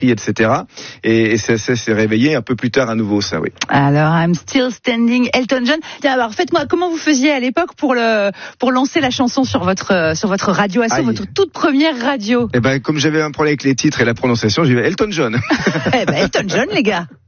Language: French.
etc. Et ça s'est réveillé un peu plus tard à nouveau, ça, oui. Alors, I'm Still Standing, Elton John. Tiens, alors faites-moi, comment vous faisiez à l'époque pour lancer la chanson sur votre radio, votre toute première radio? Comme j'avais un problème avec les titres et la prononciation, j'ai dit Elton John. Elton John, les gars.